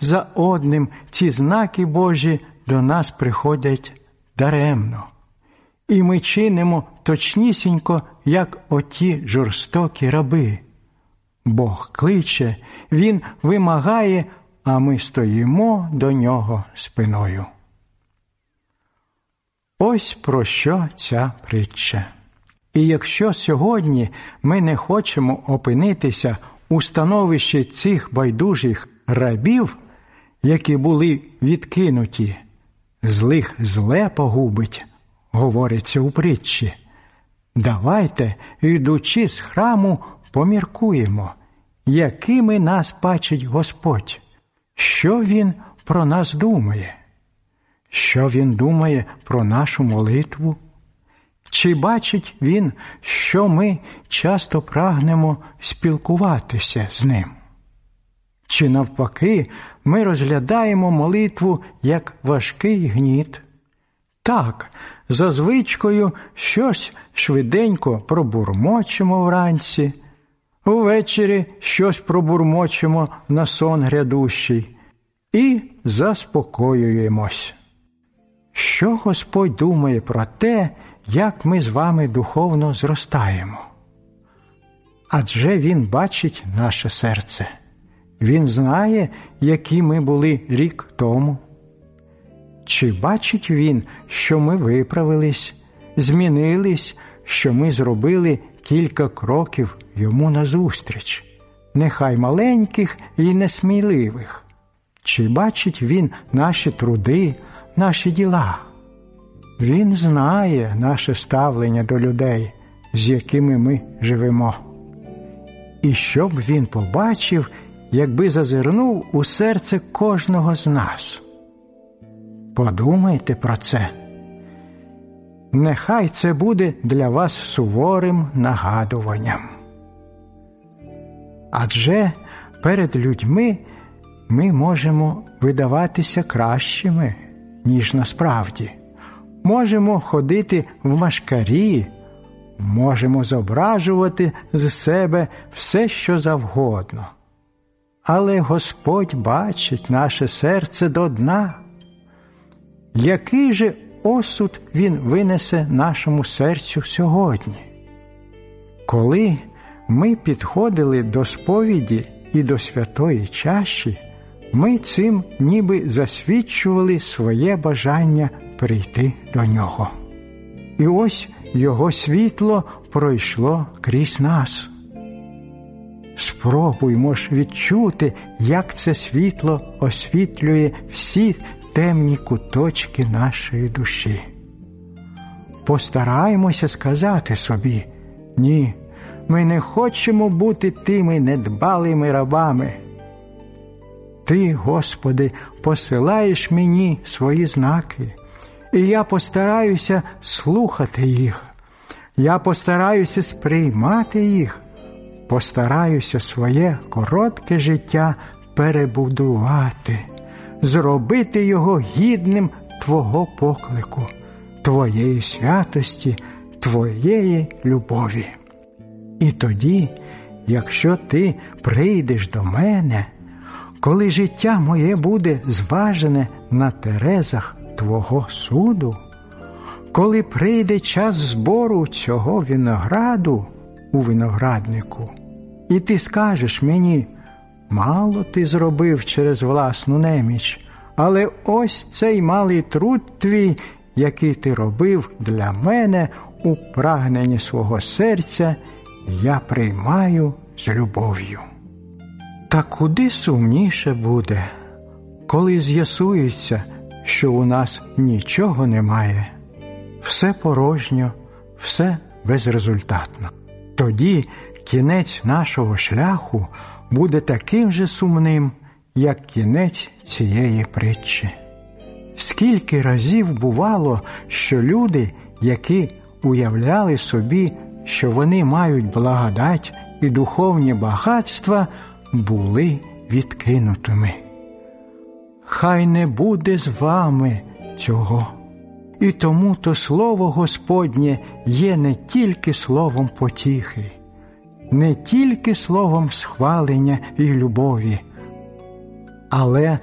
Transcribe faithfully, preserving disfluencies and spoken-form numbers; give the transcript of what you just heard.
за одним ці знаки Божі до нас приходять даремно. І ми чинимо точнісінько, як оті жорстокі раби. Бог кличе, Він вимагає, а ми стоїмо до Нього спиною. Ось про що ця притча. І якщо сьогодні ми не хочемо опинитися у становищі цих байдужих рабів, які були відкинуті, злих зле погубить, говориться у притчі, давайте, йдучи з храму, поміркуємо, якими нас бачить Господь, що Він про нас думає, що Він думає про нашу молитву, чи бачить Він, що ми часто прагнемо спілкуватися з Ним? Чи навпаки, ми розглядаємо молитву як важкий гніт? Так, за звичкою щось швиденько пробурмочемо вранці, увечері щось пробурмочемо на сон грядущий і заспокоюємось. Що Господь думає про те, як ми з вами духовно зростаємо? Адже Він бачить наше серце. Він знає, які ми були рік тому. Чи бачить Він, що ми виправились, змінились, що ми зробили кілька кроків Йому назустріч, нехай маленьких і несміливих? Чи бачить Він наші труди, наші діла? Він знає наше ставлення до людей, з якими ми живемо. І що б Він побачив, якби зазирнув у серце кожного з нас? Подумайте про це. Нехай це буде для вас суворим нагадуванням. Адже перед людьми ми можемо видаватися кращими, ніж насправді. Можемо ходити в машкарі, можемо зображувати з себе все, що завгодно. Але Господь бачить наше серце до дна. Який же осуд Він винесе нашому серцю сьогодні? Коли ми підходили до сповіді і до святої чаші, ми цим ніби засвідчували своє бажання прийти до Нього. І ось Його світло пройшло крізь нас. Спробуймо ж відчути, як це світло освітлює всі темні куточки нашої душі. Постараймося сказати собі: ні, ми не хочемо бути тими недбалими рабами. Ти, Господи, посилаєш мені свої знаки, і я постараюся слухати їх. Я постараюся сприймати їх, постараюся своє коротке життя перебудувати, зробити його гідним Твого поклику, Твоєї святості, Твоєї любові. І тоді, якщо Ти прийдеш до мене, коли життя моє буде зважене на терезах Твого суду, коли прийде час збору цього винограду у винограднику, і ти скажеш мені: мало ти зробив через власну неміч, але ось цей малий труд твій, який ти робив для мене у прагненні свого серця, я приймаю з любов'ю. Та куди сумніше буде, коли з'ясується, що у нас нічого немає, все порожньо, все безрезультатно. Тоді кінець нашого шляху буде таким же сумним, як кінець цієї притчі. Скільки разів бувало, що люди, які уявляли собі, що вони мають благодать і духовні багатства, були відкинутими. Хай не буде з вами цього. І тому-то слово Господнє є не тільки словом потіхи, не тільки словом схвалення і любові, але